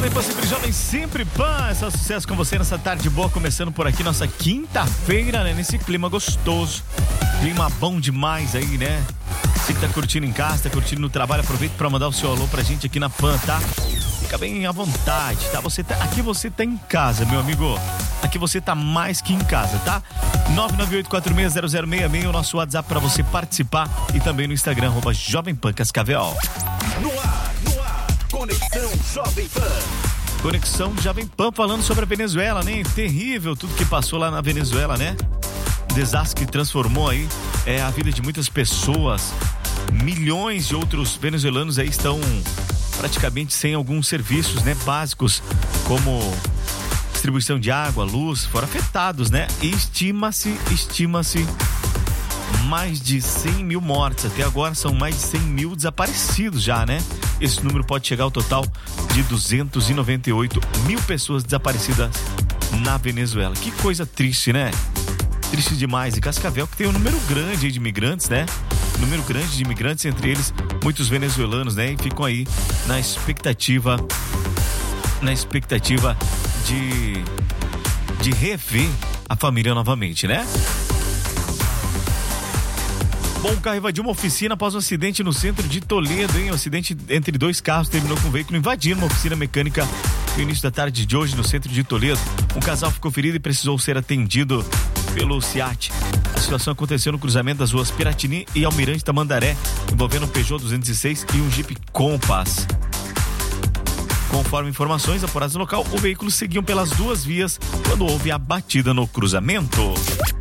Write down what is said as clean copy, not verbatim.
Jovem Pan, sempre jovem, sempre Pan. É só sucesso com você nessa tarde boa, começando por aqui, nossa quinta-feira, né? Nesse clima gostoso. Clima bom demais aí, né? Você que tá curtindo em casa, tá curtindo no trabalho, aproveita pra mandar o seu alô pra gente aqui na Pan, tá? Fica bem à vontade, tá? Aqui você tá em casa, meu amigo. Aqui você tá mais que em casa, tá? 998460066, o nosso WhatsApp pra você participar, e também no Instagram, @Jovem Pan Cascavel. No ar, Conexão Jovem Pan. Conexão Jovem Pan, falando sobre a Venezuela, né? Terrível tudo que passou lá na Venezuela, né? Desastre que transformou aí a vida de muitas pessoas. Milhões de outros venezuelanos aí estão praticamente sem alguns serviços, né, básicos, como distribuição de água, luz, foram afetados, né? E estima-se mais de 100 mil mortes. Até agora são mais de 100 mil desaparecidos já, né? Esse número pode chegar ao total de 298 mil pessoas desaparecidas na Venezuela. Que coisa triste, né? Triste demais. E Cascavel, que tem um número grande de imigrantes, né? Número grande de imigrantes, entre eles muitos venezuelanos, né? E ficam aí na expectativa de rever a família novamente, né? Bom, o carro invadiu uma oficina após um acidente no centro de Toledo, hein? Um acidente entre dois carros terminou com um veículo invadindo uma oficina mecânica no início da tarde de hoje no centro de Toledo. Um casal ficou ferido e precisou ser atendido pelo SEAT. A situação aconteceu no cruzamento das ruas Piratini e Almirante Tamandaré, envolvendo um Peugeot 206 e um Jeep Compass. Conforme informações apuradas no local, o veículo seguiu pelas duas vias quando houve a batida no cruzamento.